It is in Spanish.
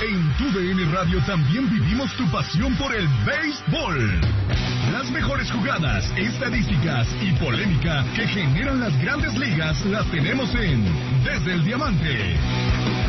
En TUDN Radio también vivimos tu pasión por el béisbol. Las mejores jugadas, estadísticas y polémica que generan las grandes ligas las tenemos en Desde el Diamante.